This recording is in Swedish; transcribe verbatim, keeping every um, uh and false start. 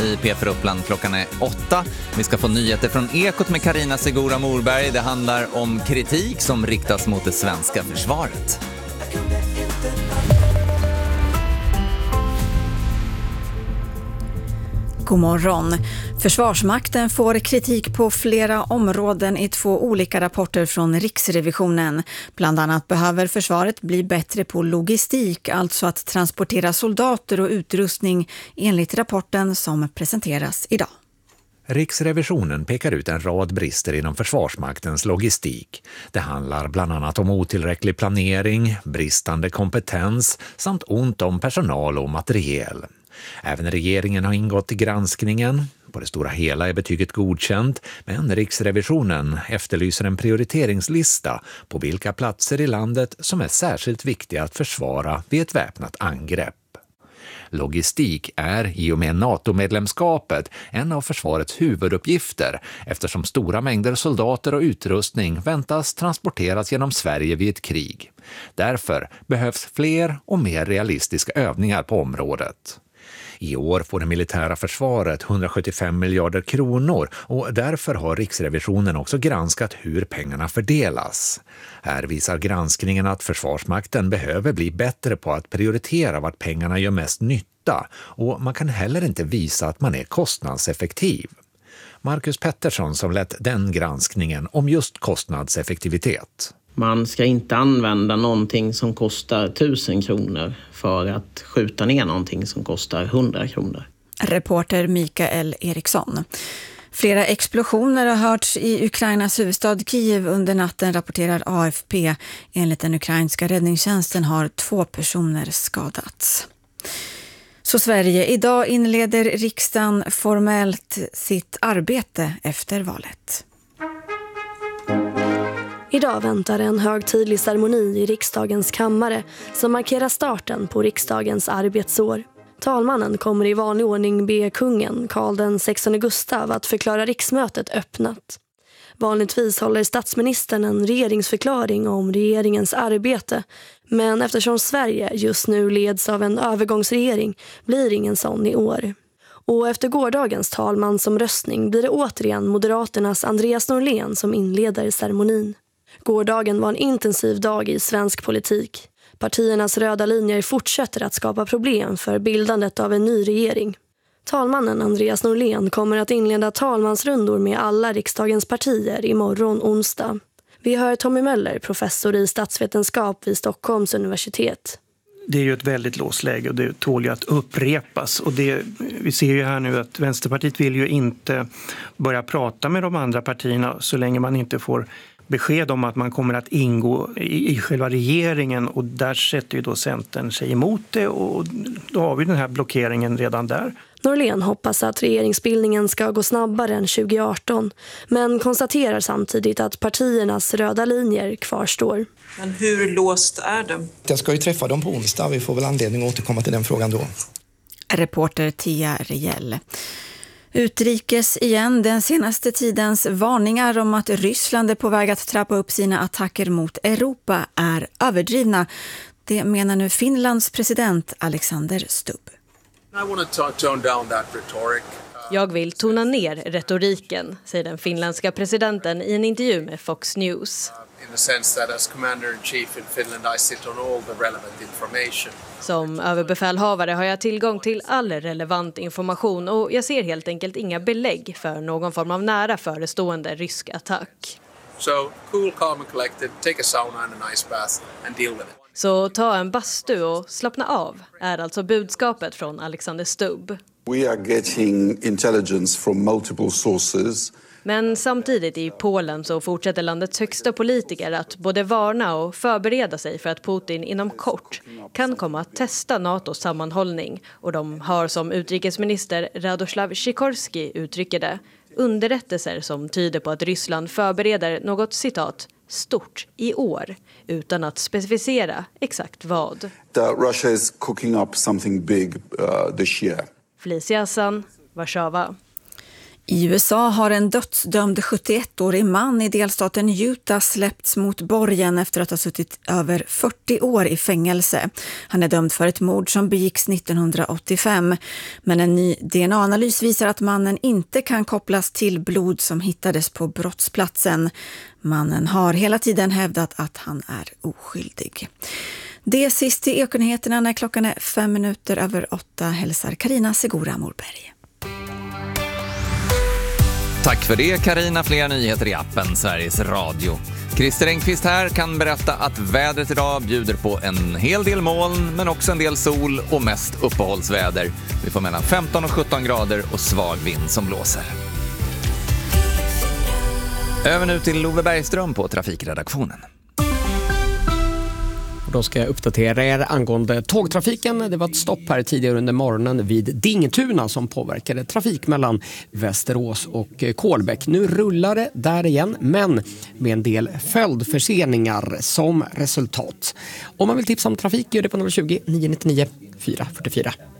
i P fyra Uppland. Klockan är åtta. Vi ska få nyheter från Ekot med Carina Segura Morberg. Det handlar om kritik som riktas mot det svenska försvaret. God morgon. Försvarsmakten får kritik på flera områden i två olika rapporter från Riksrevisionen. Bland annat behöver försvaret bli bättre på logistik, alltså att transportera soldater och utrustning, enligt rapporten som presenteras idag. Riksrevisionen pekar ut en rad brister inom Försvarsmaktens logistik. Det handlar bland annat om otillräcklig planering, bristande kompetens samt ont om personal och materiel. Även regeringen har ingått i granskningen. På det stora hela är betyget godkänt, men Riksrevisionen efterlyser en prioriteringslista på vilka platser i landet som är särskilt viktiga att försvara vid ett väpnat angrepp. Logistik är i och med NATO-medlemskapet en av försvarets huvuduppgifter eftersom stora mängder soldater och utrustning väntas transporteras genom Sverige vid ett krig. Därför behövs fler och mer realistiska övningar på området. I år får det militära försvaret hundrasjuttiofem miljarder kronor och därför har Riksrevisionen också granskat hur pengarna fördelas. Här visar granskningen att Försvarsmakten behöver bli bättre på att prioritera vart pengarna gör mest nytta och man kan heller inte visa att man är kostnadseffektiv. Marcus Pettersson som lett den granskningen om just kostnadseffektivitet. Man ska inte använda någonting som kostar tusen kronor för att skjuta ner någonting som kostar hundra kronor. Reporter Mikael Eriksson. Flera explosioner har hörts i Ukrainas huvudstad Kiev under natten, rapporterar A F P. Enligt den ukrainska räddningstjänsten har två personer skadats. Så Sverige, idag inleder riksdagen formellt sitt arbete efter valet. Idag väntar en högtidlig ceremoni i riksdagens kammare som markerar starten på riksdagens arbetsår. Talmannen kommer i vanlig ordning be kungen, Karl den sextonde Gustav, att förklara riksmötet öppnat. Vanligtvis håller statsministern en regeringsförklaring om regeringens arbete, men eftersom Sverige just nu leds av en övergångsregering blir ingen sån i år. Och efter gårdagens talmansomröstning blir det återigen Moderaternas Andreas Norlén som inleder ceremonin. Gårdagen var en intensiv dag i svensk politik. Partiernas röda linjer fortsätter att skapa problem för bildandet av en ny regering. Talmannen Andreas Norlén kommer att inleda talmansrundor med alla riksdagens partier imorgon onsdag. Vi hör Tommy Möller, professor i statsvetenskap vid Stockholms universitet. Det är ju ett väldigt låst läge och det tål ju att upprepas. Och det, vi ser ju här nu att Vänsterpartiet vill ju inte börja prata med de andra partierna så länge man inte får besked om att man kommer att ingå i, i själva regeringen, och där sätter ju då Centern sig emot det och då har vi den här blockeringen redan där. Norlén hoppas att regeringsbildningen ska gå snabbare än tjugo arton, men konstaterar samtidigt att partiernas röda linjer kvarstår. Men hur låst är det? Jag ska ju träffa dem på onsdag, vi får väl anledning att återkomma till den frågan då. Reporter Tia Rejell. Utrikes igen, den senaste tidens varningar om att Ryssland är på väg att trappa upp sina attacker mot Europa är överdrivna. Det menar nu Finlands president Alexander Stubb. Jag vill tona ner retoriken, säger den finländska presidenten i en intervju med Fox News. Som överbefälhavare har jag tillgång till all relevant information och jag ser helt enkelt inga belägg för någon form av nära förestående rysk attack. So cool, calm and collected, take a sauna and a nice bath and deal with it. Så ta en bastu och slappna av är alltså budskapet från Alexander Stubb. We are getting intelligence from multiple sources. Men samtidigt i Polen så fortsätter landets högsta politiker att både varna och förbereda sig för att Putin inom kort kan komma att testa NATOs sammanhållning. Och de har, som utrikesminister Radoslav Sikorski uttrycker det, underrättelser som tyder på att Ryssland förbereder något citat stort i år utan att specificera exakt vad. Russia is cooking up something big uh, this year. Felicia Hassan, Warszawa. I U S A har en dödsdömd sjuttioettårig man i delstaten Utah släppts mot borgen efter att ha suttit över fyrtio år i fängelse. Han är dömd för ett mord som begicks nittonhundraåttiofem. Men en ny D N A-analys visar att mannen inte kan kopplas till blod som hittades på brottsplatsen. Mannen har hela tiden hävdat att han är oskyldig. Det är sist i Ekonyheterna när klockan är fem minuter över åtta. Hälsar Carina Segura Morberg. Tack för det, Carina. Fler nyheter i appen Sveriges Radio. Christer Engqvist här kan berätta att vädret idag bjuder på en hel del moln men också en del sol och mest uppehållsväder. Vi får mellan femton och sjutton grader och svag vind som blåser. Över nu till Love Bergström på trafikredaktionen. Då ska jag uppdatera er angående tågtrafiken. Det var ett stopp här tidigare under morgonen vid Dingtuna som påverkade trafik mellan Västerås och Kolbäck. Nu rullar det där igen, men med en del följdförseningar som resultat. Om man vill tipsa om trafik gör det på noll tjugo, nio nio nio, fyra fyra fyra.